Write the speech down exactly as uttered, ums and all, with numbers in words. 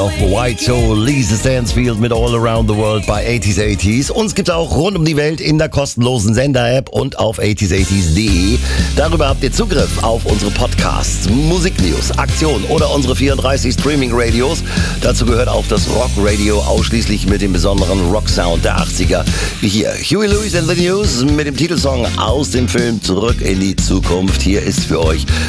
of the White Soul, Lisa Stansfield mit All Around the World bei eighties eighties. Uns gibt's auch rund um die Welt in der kostenlosen Sender-App und auf eighties eighties punkt de. Darüber habt ihr Zugriff auf unsere Podcasts, Musiknews, Aktionen oder unsere vierunddreißig Streaming-Radios. Dazu gehört auch das Rock-Radio, ausschließlich mit dem besonderen Rock-Sound der achtziger. Wie hier Huey Lewis and the News mit dem Titelsong aus dem Film Zurück in die Zukunft. Hier ist für euch